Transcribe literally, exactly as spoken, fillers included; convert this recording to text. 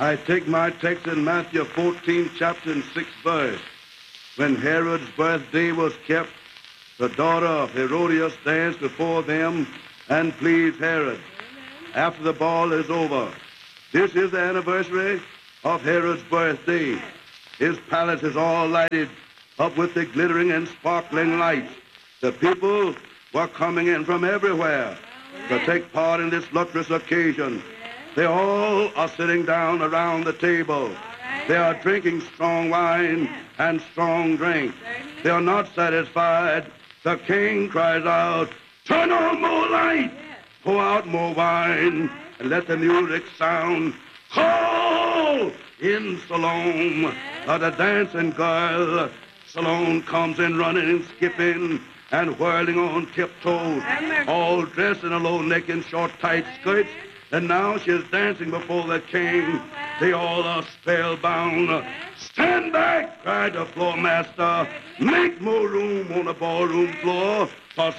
I take my text in Matthew fourteen, chapter and sixth verse. When Herod's birthday was kept, the daughter of Herodias danced before them and pleased Herod. After the ball is over, this is the anniversary of Herod's birthday. His palace is all lighted up with the glittering and sparkling lights. The people were coming in from everywhere to take part in this lustrous occasion. They all are sitting down around the table. They are drinking strong wine and strong drink. They are not satisfied. The king cries out, "Turn on more light, pour out more wine, and let the music sound. Call in Salome, uh, the dancing girl." Salome comes in running and skipping and whirling on tiptoes, all dressed in a low neck and short tight skirts. And now she's dancing before the king. They all are spellbound. "Stand back," cried the floor master. "Make more room on the ballroom floor for